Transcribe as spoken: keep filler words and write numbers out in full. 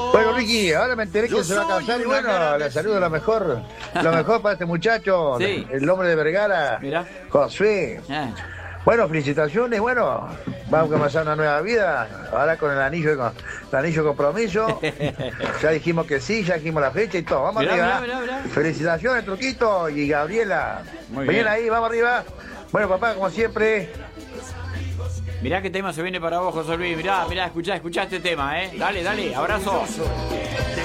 Bueno, Ricky, ahora me enteré que se va a casar y bueno, le saludo lo mejor. Lo mejor para este muchacho, Sí. el hombre de Vergara, Mirá. Josué. Ah. Bueno, felicitaciones, bueno, vamos a comenzar una nueva vida, ahora con el anillo, con el anillo de compromiso, ya dijimos que sí, ya dijimos la fecha y todo, vamos Mirá, arriba. mirá, mirá, mirá. Felicitaciones, Truquito y Gabriela, Muy ven bien. ahí, vamos arriba. Bueno, papá, como siempre, Mirá qué tema se viene para vos, José Luis. Mirá, mirá, escuchá, escuchá este tema, ¿eh? Dale, dale, abrazo.